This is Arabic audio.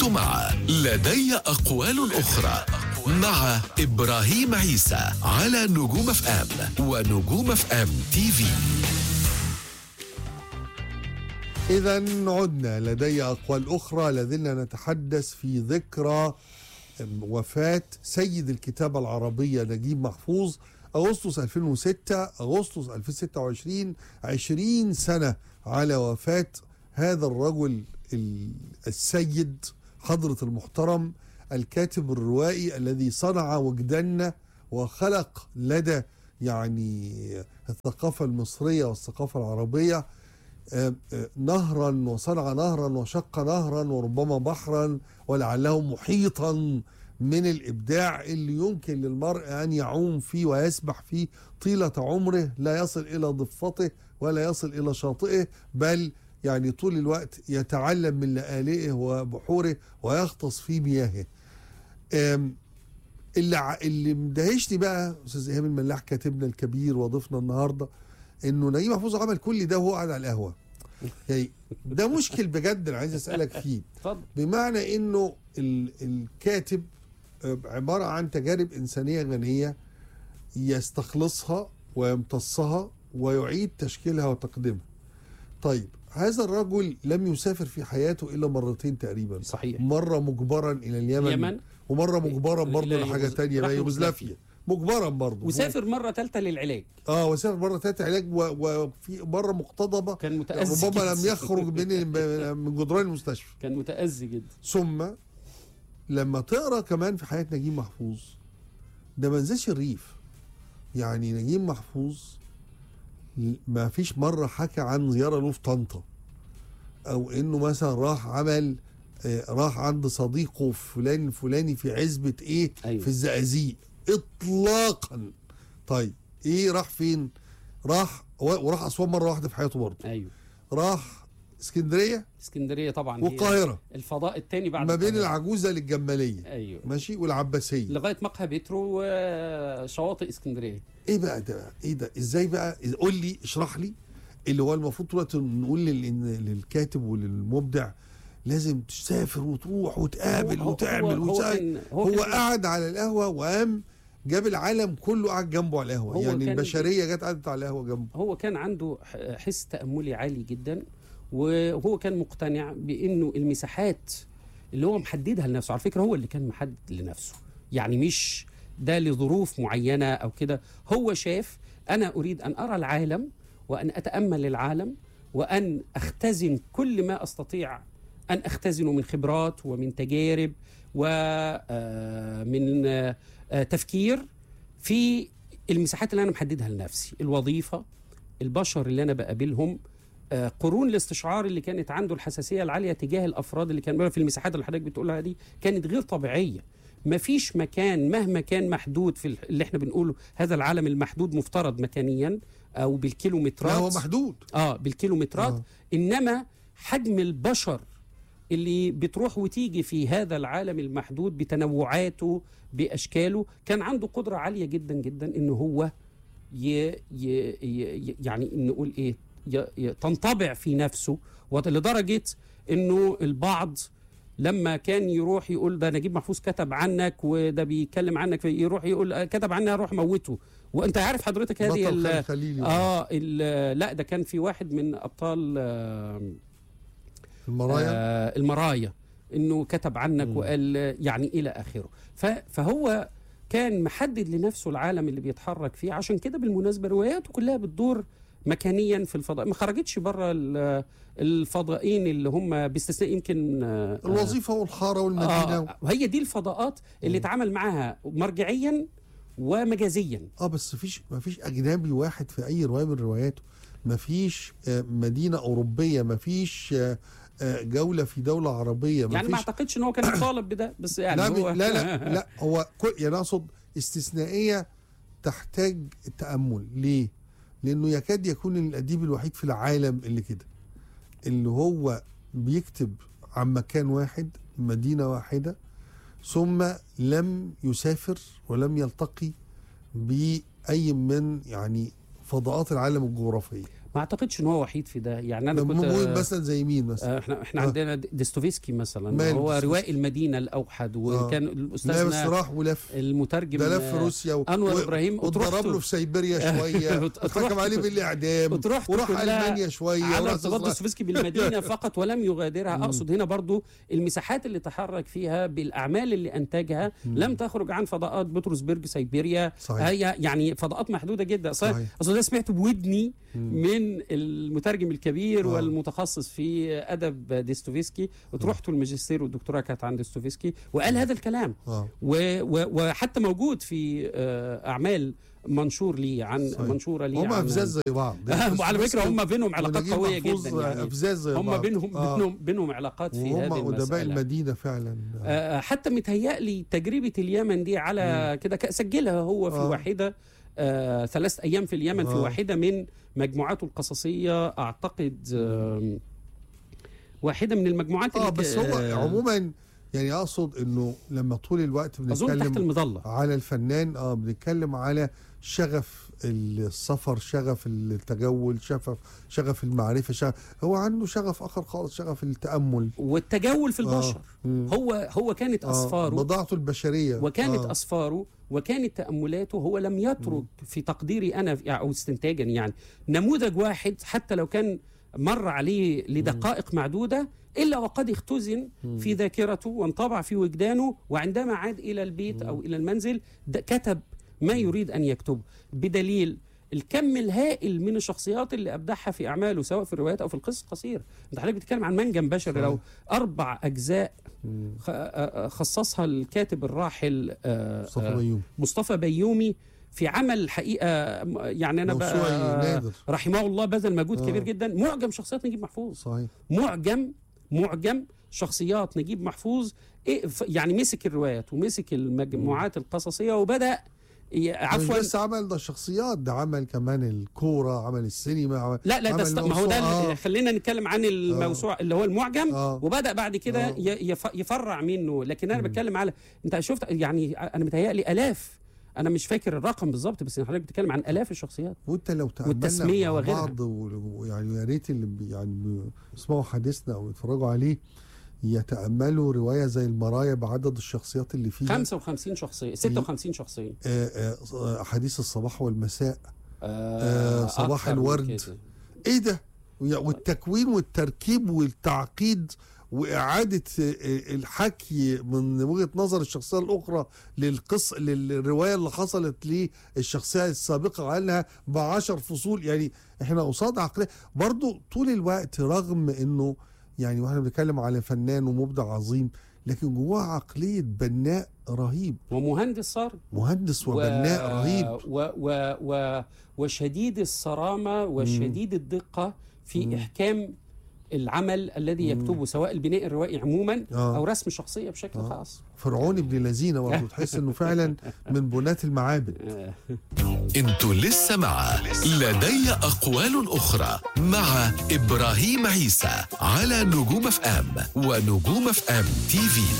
أنتم مع لدي أقوال أخرى مع إبراهيم عيسى على نجوم اف ام ونجوم اف ام تي في. إذا عدنا لدي أقوال أخرى. لازلنا نتحدث في ذكرى وفاة سيد الكتابة العربية نجيب محفوظ، أغسطس 2006 أغسطس 2026، 20 سنة على وفاة هذا الرجل السيد حضرة المحترم الكاتب الروائي الذي صنع وجداننا وخلق لدى يعني الثقافة المصرية والثقافة العربية نهرا، وصنع نهرا وشق نهرا وربما بحرا ولعله محيطا من الإبداع اللي يمكن للمرء أن يعوم فيه ويسبح فيه طيلة عمره، لا يصل إلى ضفته ولا يصل إلى شاطئه، بل يعني طول الوقت يتعلم من لآلئه وبحوره ويغطس في مياهه. اللي مدهشني بقى أستاذ إيهاب الملاح كاتبنا الكبير وضيفنا النهارده، إنه نجيب محفوظ عمل كل ده وهو قاعد على القهوة. يعني ده مشكل بجد أنا عايز أسألك فيه. بمعنى إنه الكاتب عبارة عن تجارب إنسانية غنية يستخلصها ويمتصها ويعيد تشكيلها وتقديمها. طيب هذا الرجل لم يسافر في حياته إلا مرتين تقريبا. صحيح. مرة مجبرا إلى اليمن ومرة مجبرا برضه لحاجة تانية لا يوغوسلافيا، مجبرا برضه، وسافر مرة ثالثة للعلاج. وسافر مرة ثالثة علاج، وفي مرة مقتضبة كان متأذي ربما جدا. لم يخرج من جدران المستشفى، كان متأذي جدا. ثم لما تقرا كمان في حياة نجيب محفوظ، ده ما نزلش الريف. يعني نجيب محفوظ ما فيش مرة حكى عن زيارة له في طنطا، او انه مثلا راح عند صديقه فلان الفلاني في عزبة ايه. أيوة. في الزقازيق اطلاقا. طيب ايه راح فين؟ وراح اسوان مرة واحدة في حياته برضه. ايوه. راح اسكندرية طبعا والقاهرة، الفضاء الثاني بعد ما بين العجوزة للجمالية. ايوه ماشي، والعباسية لغاية مقهى بترو وشواطئ اسكندرية. ايه بقى ده؟ ايه ده؟ ازاي بقى؟ قول لي، اشرح لي. اللي هو المفروض طول الوقت نقول للكاتب وللمبدع لازم تسافر وتروح وتقابل وتعمل وتساعد. هو قعد على القهوة وقام جاب العالم كله قعد جنبه على القهوة. يعني البشرية جت قعدت على القهوة جنبه. هو كان عنده حس تأملي عالي جدا، وهو كان مقتنع بأنه المساحات اللي هو محددها لنفسه، على فكرة هو اللي كان محدد لنفسه، يعني مش ده لظروف معينة أو كده. هو شاف أنا أريد أن أرى العالم وأن أتأمل العالم وأن أختزن كل ما أستطيع أن أختزنه من خبرات ومن تجارب ومن تفكير في المساحات اللي أنا محددها لنفسي، الوظيفة، البشر اللي أنا بقابلهم، قرون الاستشعار اللي كانت عنده، الحساسية العالية تجاه الأفراد اللي كان في المساحات اللي حضرتك بتقولها دي كانت غير طبيعية. مفيش مكان مهما كان محدود في اللي احنا بنقوله هذا العالم المحدود مفترض مكانيا أو بالكيلومترات. لا هو محدود بالكيلومترات. إنما حجم البشر اللي بتروح وتيجي في هذا العالم المحدود بتنوعاته بأشكاله كان عنده قدرة عالية جدا جدا إنه هو يعني نقول إيه تنطبع في نفسه، لدرجة إنه البعض لما كان يروح يقول ده نجيب محفوظ كتب عنك وده بيتكلم عنك، يروح يقول كتب عني اروح موته. وانت عارف حضرتك هذه لا ده كان في واحد من ابطال المرايا انه كتب عنك وقال يعني الى اخره. فهو كان محدد لنفسه العالم اللي بيتحرك فيه. عشان كده بالمناسبة رواياته كلها بتدور مكانيا في الفضاء، ما خرجتش بره الفضائين اللي هم باستثناء يمكن الوظيفة والحارة والمدينة. وهي دي الفضاءات اللي اتعامل معها مرجعيا ومجازيا. بس ما فيش أجنبي واحد في أي رواية من رواياته. ما فيش مدينة أوروبية، ما فيش جولة في دولة عربية. يعني ما اعتقدش ان هو كان يطالب بده، بس يعني لا هو يعني اقصد استثنائية تحتاج التأمل. ليه؟ لأنه يكاد يكون الأديب الوحيد في العالم اللي كده، اللي هو بيكتب عن مكان واحد، مدينة واحدة، ثم لم يسافر ولم يلتقي بأي من يعني فضاءات العالم الجغرافية. ما اعتقدش ان هو وحيد في ده. يعني انا كنت مثلا زي مين مثلا؟ احنا عندنا ديستوفسكي مثلا، هو ديستوفسكي؟ روائي المدينه الاوحد، وكان لا الاستاذ بس راح ولف، المترجم ده لف روسيا انور ابراهيم، واتضرب له في سيبيريا شويه واتحكم عليه بالاعدام، وراح المانيا شويه على ارتباط ديستوفسكي بالمدينه فقط ولم يغادرها. اقصد هنا برضو المساحات اللي تحرك فيها بالاعمال اللي انتجها لم تخرج عن فضاءات بطرسبرج سيبيريا. صحيح. هي يعني فضاءات محدوده جدا. اصل ده سمعته بودني من المترجم الكبير والمتخصص في ادب ديستوفسكي، وتروحت الماجستير والدكتوراه كانت عن ديستوفسكي، وقال هذا الكلام. وحتى موجود في اعمال منشوره لي هم افزاز زي بعض وعلى فكره هم بينهم علاقات قويه جدا، يعني افزاز زي هم بعض، بينهم علاقات في هذه المساله. ادباء المدينه فعلا. حتى متهيألي تجربه اليمن دي على كده سجلها هو في واحده 3 أيام في اليمن في واحده من مجموعاته القصصيه، اعتقد واحده من المجموعات اللي بس هو عموما يعني اقصد انه لما طول الوقت بنتكلم تحت المظله على الفنان بنتكلم على شغف السفر، شغف التجول، شغف المعرفه، هو عنده شغف اخر خالص، شغف التامل والتجول في البشر. هو كانت اسفاره بضاعته البشريه، وكانت اسفاره وكانت تاملاته. هو لم يترك في تقديري انا او استنتاجا يعني نموذج واحد حتى لو كان مر عليه لدقائق معدودة إلا وقد اختزن في ذاكرته وانطبع في وجدانه، وعندما عاد إلى البيت أو إلى المنزل كتب ما يريد أن يكتبه، بدليل الكم الهائل من الشخصيات اللي أبدعها في أعماله سواء في الروايات أو في القصص القصيرة. أنت حضرتك بتتكلم عن منجم بشري، لو 4 أجزاء خصصها الكاتب الراحل مصطفى بيومي في عمل حقيقة، يعني أنا رحمه الله بذل مجهود كبير جدا. معجم شخصيات نجيب محفوظ، صحيح. معجم شخصيات نجيب محفوظ، يعني مسك الروايات ومسك المجموعات القصصية وبدأ عفوا مش بس عمل ده الشخصيات، ده عمل كمان الكورة، عمل السينما، لا ده ما هو ده خلينا نتكلم عن الموسوعة اللي هو المعجم، وبدأ بعد كده يفرع منه. لكن أنا بتكلم على، أنت شفت يعني أنا متهيألي آلاف، أنا مش فاكر الرقم بالظبط، بس حضرتك بتتكلم عن آلاف الشخصيات، وأنت لو والتسمية وغيرها. بعض يعني يا ريت اللي يعني يسمعوا حديثنا أو يتفرجوا عليه يتأملوا رواية زي المرايا بعدد الشخصيات اللي فيها 55 شخصية 56 شخصية. أحاديث الصباح والمساء، صباح الورد، إيه ده؟ والتكوين والتركيب والتعقيد وإعادة الحكي من وجهة نظر الشخصية الأخرى للرواية اللي حصلت للشخصية السابقة عنها ب10 فصول. يعني إحنا قصاد عقلية برضو طول الوقت، رغم إنه يعني واحنا بنتكلم على فنان ومبدع عظيم، لكن جواه عقلية بناء رهيب ومهندس صار مهندس وبناء رهيب وشديد الصرامة وشديد الدقة في إحكام العمل الذي يكتبه، سواء البناء الروائي عموما أو رسم شخصية بشكل خاص. فرعون ابن لذينة برضه تحس إنه فعلا من بناة المعابد. انتوا لسه مع لدي أقوال أخرى مع إبراهيم عيسى على نجوم FM ونجوم FM TV.